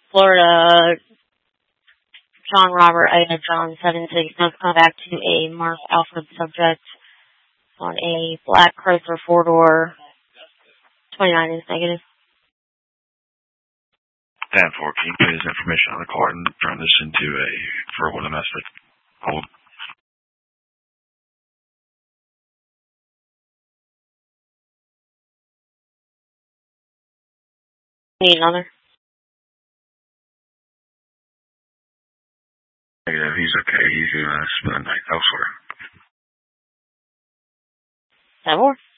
Florida, John Robert, Ida John 76, does come back to a Mark Alfred subject on a black Chrysler 4-door. 29 is negative. 10-4, can you put his information on the card and turn this into a verbal domestic? Hold. Need another? Negative, he's okay. He's going to spend the night elsewhere. 10-4.